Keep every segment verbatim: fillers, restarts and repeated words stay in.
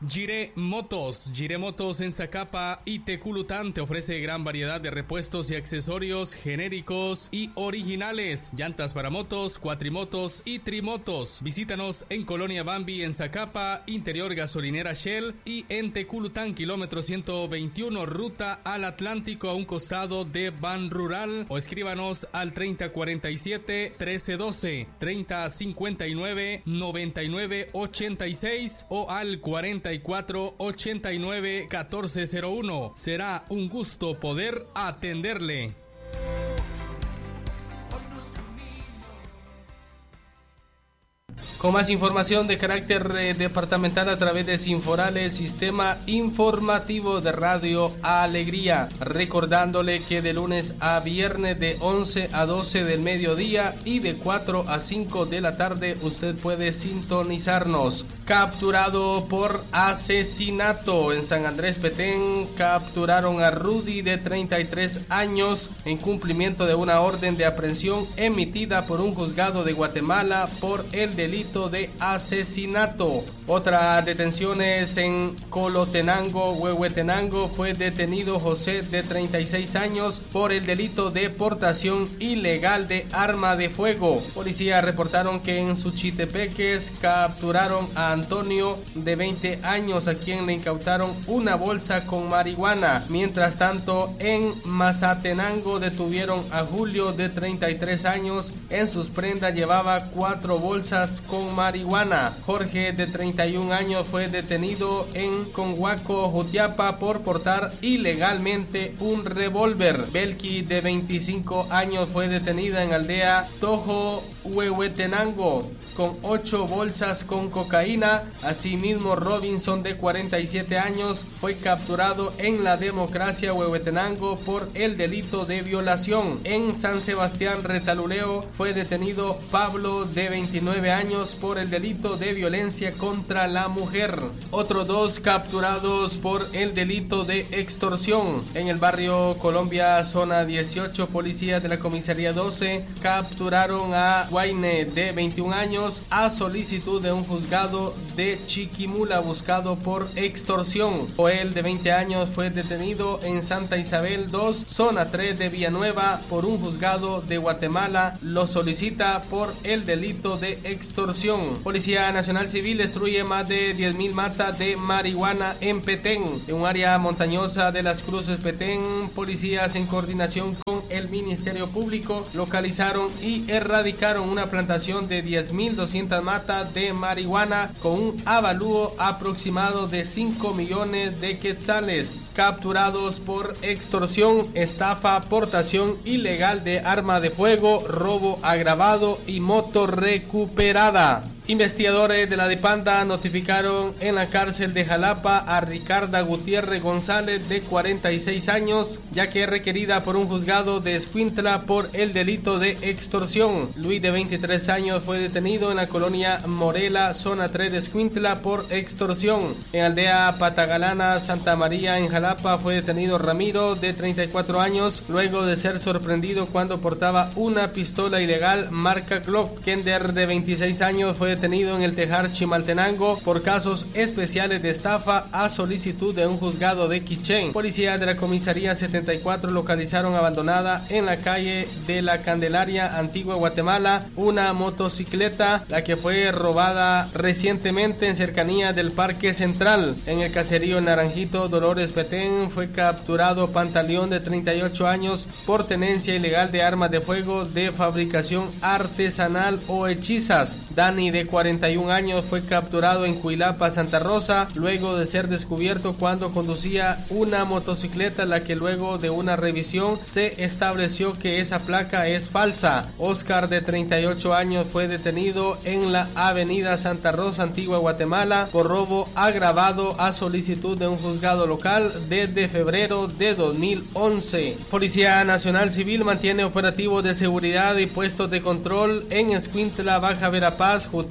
Gire Motos. Gire Motos en Zacapa y Teculután te ofrece gran variedad de repuestos y accesorios genéricos y originales. Llantas para motos, cuatrimotos y trimotos. Visítanos en Colonia Bambi en Zacapa, Interior Gasolinera Shell, y en Teculután, kilómetro ciento veintiuno, ruta al Atlántico, a un costado de Ban Rural, o escríbanos al treinta cuarenta y siete, trece doce, treinta cincuenta y nueve, noventa y nueve ochenta y seis o al cuarenta y cuatro, ochenta y nueve, catorce cero uno. Será un gusto poder atenderle. Con más información de carácter eh, departamental a través de Sinforal, el sistema informativo de Radio Alegría, recordándole que de lunes a viernes de once a doce del mediodía y de cuatro a cinco de la tarde usted puede sintonizarnos. Capturado por asesinato en San Andrés Petén, capturaron a Rudy de treinta y tres años en cumplimiento de una orden de aprehensión emitida por un juzgado de Guatemala por el delito de asesinato. Otra detención es en Colotenango, Huehuetenango. Fue detenido José de treinta y seis años por el delito de portación ilegal de arma de fuego. Policía reportaron que en Suchitepeques capturaron a Antonio de veinte años, a quien le incautaron una bolsa con marihuana. Mientras tanto, en Mazatenango detuvieron a Julio de treinta y tres años. En sus prendas llevaba cuatro bolsas con marihuana. Jorge de treinta y un años fue detenido en Conhuaco, Jutiapa, por portar ilegalmente un revólver. Belki de veinticinco años fue detenida en Aldea Tojo, Huehuetenango, con ocho bolsas con cocaína. Asimismo, Robinson de cuarenta y siete años fue capturado en La Democracia, Huehuetenango, por el delito de violación. En San Sebastián, Retaluleo, fue detenido Pablo de veintinueve años por el delito de violencia contra la mujer. Otros dos capturados por el delito de extorsión. En el barrio Colombia, zona dieciocho, policías de la comisaría doce capturaron a Guayne de veintiún años a solicitud de un juzgado de Chiquimula buscado por extorsión. Joel de veinte años fue detenido en Santa Isabel dos, zona tres de Villanueva, por un juzgado de Guatemala. Lo solicita por el delito de extorsión. Policía Nacional Civil destruye más de diez mil matas de marihuana en Petén. En un área montañosa de Las Cruces, Petén, policías en coordinación con el Ministerio Público localizaron y erradicaron una plantación de diez mil doscientas matas de marihuana con un avalúo aproximado de cinco millones de quetzales. Capturados por extorsión, estafa, portación ilegal de arma de fuego, robo agravado y moto recuperada. Investigadores de la DIPANDA notificaron en la cárcel de Jalapa a Ricarda Gutiérrez González de cuarenta y seis años, ya que es requerida por un juzgado de Escuintla por el delito de extorsión. Luis de veintitrés años fue detenido en la colonia Morela, zona tres de Escuintla, por extorsión. En aldea Patagalana, Santa María, en Jalapa, fue detenido Ramiro de treinta y cuatro años luego de ser sorprendido cuando portaba una pistola ilegal marca Glock. Kender de veintiséis años fue detenido en el Tejar, Chimaltenango, por casos especiales de estafa a solicitud de un juzgado de Quichén. Policías de la comisaría setenta y cuatro localizaron abandonada en la calle de la Candelaria, Antigua Guatemala, una motocicleta, la que fue robada recientemente en cercanía del Parque Central. En el caserío Naranjito, Dolores, Petén, fue capturado Pantaleón de treinta y ocho años por tenencia ilegal de armas de fuego de fabricación artesanal o hechizas. Dani de cuarenta y un años fue capturado en Cuilapa, Santa Rosa, luego de ser descubierto cuando conducía una motocicleta, la que luego de una revisión se estableció que esa placa es falsa. Oscar de treinta y ocho años fue detenido en la avenida Santa Rosa, Antigua Guatemala, por robo agravado a solicitud de un juzgado local desde febrero de dos mil once. Policía Nacional Civil mantiene operativos de seguridad y puestos de control en Escuintla, Baja Verapaz, Jutiapa,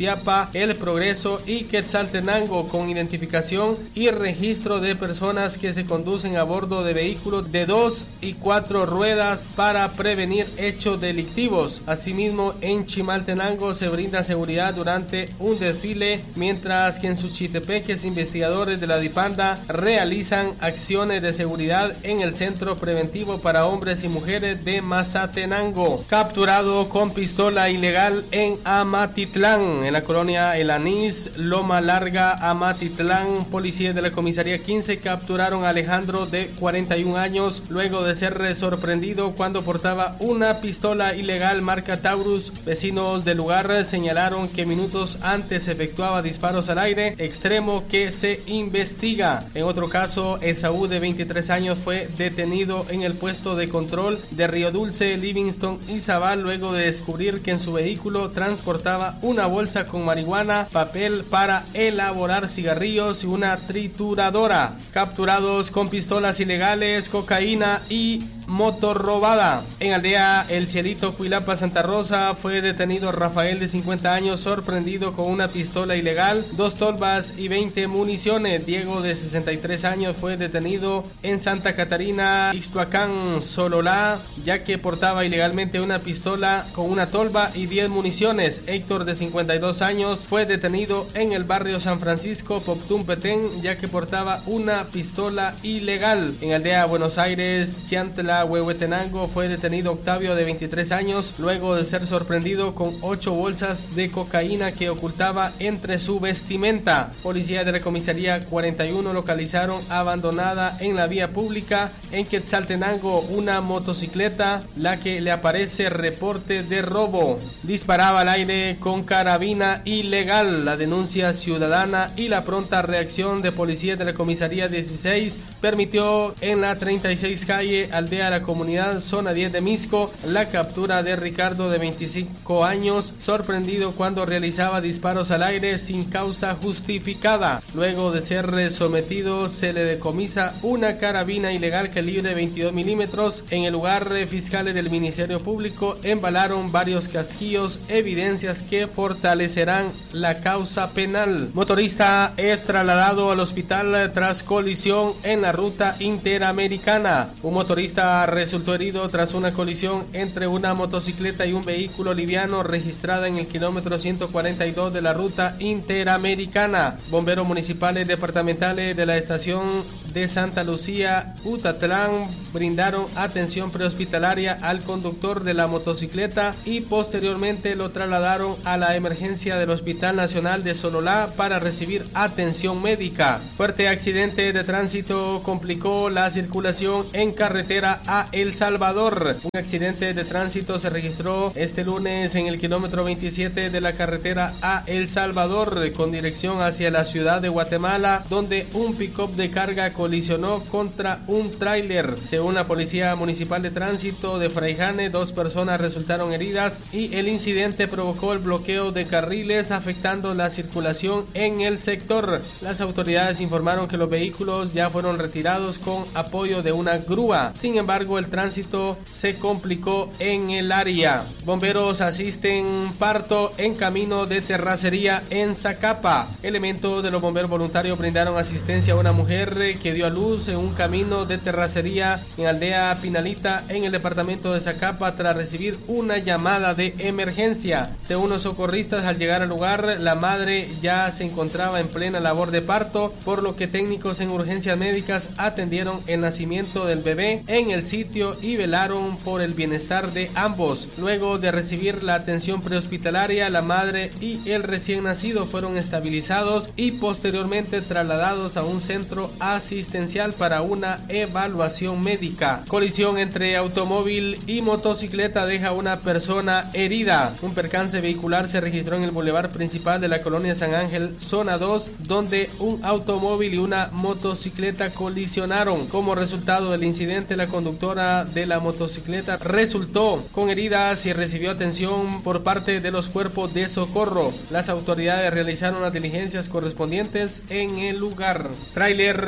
Jutiapa, El Progreso y Quetzaltenango, con identificación y registro de personas que se conducen a bordo de vehículos de dos y cuatro ruedas para prevenir hechos delictivos. Asimismo, en Chimaltenango se brinda seguridad durante un desfile, mientras que en Suchitepeques investigadores de la DIPANDA realizan acciones de seguridad en el Centro Preventivo para Hombres y Mujeres de Mazatenango. Capturado con pistola ilegal en Amatitlán, en la colonia El Anís, Loma Larga, Amatitlán. Policías de la comisaría quince capturaron a Alejandro, de cuarenta y un años, luego de ser sorprendido cuando portaba una pistola ilegal marca Taurus. Vecinos del lugar señalaron que minutos antes efectuaba disparos al aire, extremo que se investiga. En otro caso, Esaú, de veintitrés años, fue detenido en el puesto de control de Río Dulce, Livingston y Zabal, luego de descubrir que en su vehículo transportaba una bolsa con marihuana, papel para elaborar cigarrillos y una trituradora. Capturados con pistolas ilegales, cocaína y moto robada. En Aldea El Cielito, Cuilapa, Santa Rosa, fue detenido Rafael, de cincuenta años, sorprendido con una pistola ilegal, dos tolvas y veinte municiones. Diego, de sesenta y tres años, fue detenido en Santa Catarina, Ixtuacán, Sololá, ya que portaba ilegalmente una pistola con una tolva y diez municiones. Héctor, de cincuenta y dos años, fue detenido en el barrio San Francisco, Poptún, Petén, ya que portaba una pistola ilegal. En Aldea Buenos Aires, Chiantla, Huehuetenango, fue detenido Octavio, de veintitrés años, luego de ser sorprendido con ocho bolsas de cocaína que ocultaba entre su vestimenta. Policía de la comisaría cuarenta y uno localizaron abandonada en la vía pública en Quetzaltenango una motocicleta, la que le aparece reporte de robo. Disparaba al aire con carabina ilegal. La denuncia ciudadana y la pronta reacción de policías de la comisaría dieciséis permitió en la treinta y seis calle Aldea La Comunidad, zona diez de Misco, la captura de Ricardo, de veinticinco años, sorprendido cuando realizaba disparos al aire sin causa justificada. Luego de ser sometido, se le decomisa una carabina ilegal calibre veintidós milímetros. En el lugar, fiscales del Ministerio Público embalaron varios casquillos, evidencias que fortalecerán la causa penal. Motorista es trasladado al hospital tras colisión en la ruta interamericana. Un motorista resultó herido tras una colisión entre una motocicleta y un vehículo liviano registrada en el kilómetro ciento cuarenta y dos de la ruta interamericana. Bomberos municipales departamentales de la estación de Santa Lucía, Utatlán, brindaron atención prehospitalaria al conductor de la motocicleta y posteriormente lo trasladaron a la emergencia del Hospital Nacional de Sololá para recibir atención médica. Fuerte accidente de tránsito complicó la circulación en carretera a El Salvador. Un accidente de tránsito se registró este lunes en el kilómetro veintisiete de la carretera a El Salvador con dirección hacia la ciudad de Guatemala, donde un pick-up de carga colisionó contra un tráiler. Según la Policía Municipal de Tránsito de Fraijane, dos personas resultaron heridas y el incidente provocó el bloqueo de carriles, afectando la circulación en el sector. Las autoridades informaron que los vehículos ya fueron retirados con apoyo de una grúa. Sin embargo, el tránsito se complicó en el área. Bomberos asisten parto en camino de terracería en Zacapa. Elementos de los bomberos voluntarios brindaron asistencia a una mujer que dio a luz en un camino de terracería en Aldea Pinalita, en el departamento de Zacapa, tras recibir una llamada de emergencia. Según los socorristas, al llegar al lugar, la madre ya se encontraba en plena labor de parto, por lo que técnicos en urgencias médicas atendieron el nacimiento del bebé en el sitio y velaron por el bienestar de ambos. Luego de recibir la atención prehospitalaria, la madre y el recién nacido fueron estabilizados y posteriormente trasladados a un centro asistencial para una evaluación médica. Colisión entre automóvil y motocicleta deja una persona herida. Un percance vehicular se registró en el bulevar principal de la colonia San Ángel, zona dos, donde un automóvil y una motocicleta colisionaron. Como resultado del incidente, la conductora de la motocicleta resultó con heridas y recibió atención por parte de los cuerpos de socorro. Las autoridades realizaron las diligencias correspondientes en el lugar. Tráiler barato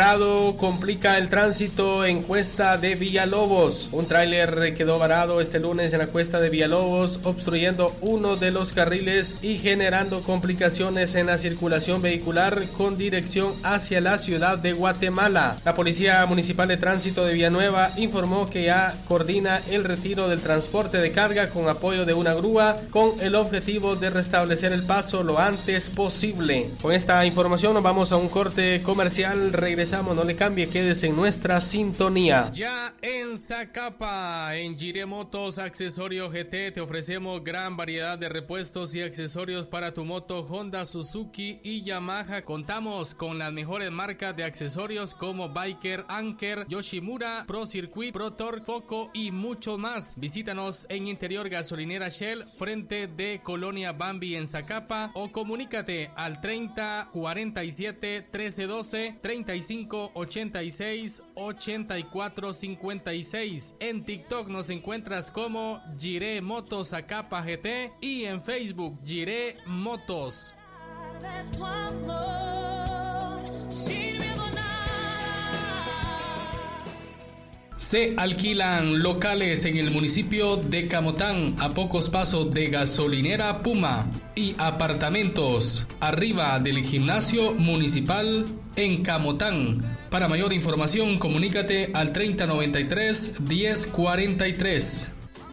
varado complica el tránsito en Cuesta de Villalobos. Un tráiler quedó varado este lunes en la Cuesta de Villalobos, obstruyendo uno de los carriles y generando complicaciones en la circulación vehicular con dirección hacia la ciudad de Guatemala. La Policía Municipal de Tránsito de Villanueva informó que ya coordina el retiro del transporte de carga con apoyo de una grúa con el objetivo de restablecer el paso lo antes posible. Con esta información nos vamos a un corte comercial, regresamos, no le cambie, quédese en nuestra sintonía. Ya en Zacapa, en Jiré Motos Accesorios G T, te ofrecemos gran variedad de repuestos y accesorios para tu moto Honda, Suzuki y Yamaha. Contamos con las mejores marcas de accesorios como Biker, Anker, Yoshimura, Pro Circuit, Pro Torque, Foco y mucho más. Visítanos en Interior Gasolinera Shell, frente de Colonia Bambi en Zacapa, o comunícate al treinta cuarenta y siete trece doce, treinta y cinco ochenta y seis ochenta y cuatro cincuenta y seis. En TikTok nos encuentras como Jiré Motos Zacapa G T y en Facebook Jiré Motos. Se alquilan locales en el municipio de Camotán, a pocos pasos de Gasolinera Puma, y apartamentos arriba del gimnasio municipal en Camotán. Para mayor información, comunícate al treinta noventa y tres diez cuarenta y tres.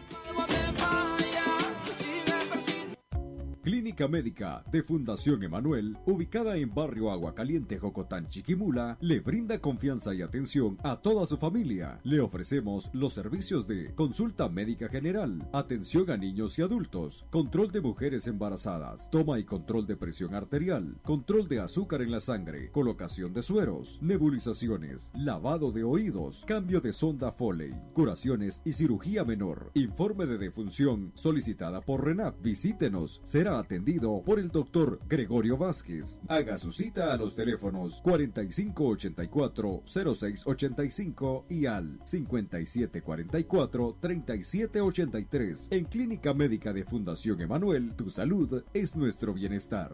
Clínica Médica de Fundación Emanuel, ubicada en Barrio Agua Caliente, Jocotán, Chiquimula, le brinda confianza y atención a toda su familia. Le ofrecemos los servicios de consulta médica general, atención a niños y adultos, control de mujeres embarazadas, toma y control de presión arterial, control de azúcar en la sangre, colocación de sueros, nebulizaciones, lavado de oídos, cambio de sonda Foley, curaciones y cirugía menor. Informe de defunción solicitada por RENAP. Visítenos, será atendido por el doctor Gregorio Vázquez. Haga su cita a los teléfonos cuarenta y cinco ochenta y cuatro cero seis ochenta y cinco y al cincuenta y siete cuarenta y cuatro treinta y siete ochenta y tres. En Clínica Médica de Fundación Emanuel, tu salud es nuestro bienestar.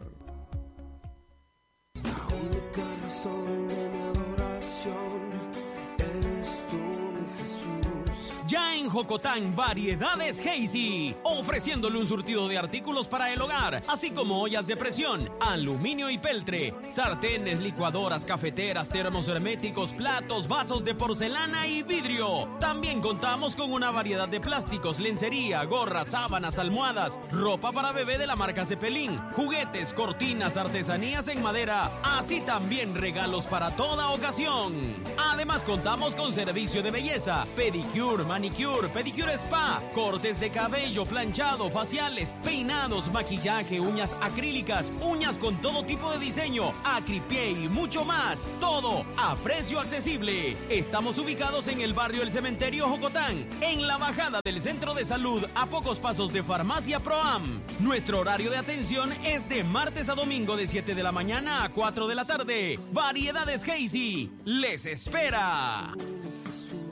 Ya en Jocotán, Variedades Hazy, ofreciéndole un surtido de artículos para el hogar, así como ollas de presión, aluminio y peltre, sartenes, licuadoras, cafeteras, termos herméticos, platos, vasos de porcelana y vidrio. También contamos con una variedad de plásticos, lencería, gorras, sábanas, almohadas, ropa para bebé de la marca Cepelín, juguetes, cortinas, artesanías en madera, así también regalos para toda ocasión. Además contamos con servicio de belleza, pedicure, manicure, pedicure spa, cortes de cabello, planchado, faciales, peinados, maquillaje, uñas acrílicas, uñas con todo tipo de diseño, acripié y mucho más. Todo a precio accesible. Estamos ubicados en el barrio El Cementerio Jocotán, en la bajada del Centro de Salud, a pocos pasos de Farmacia Proam. Nuestro horario de atención es de martes a domingo de siete de la mañana a cuatro de la tarde. Variedades Hazy les espera.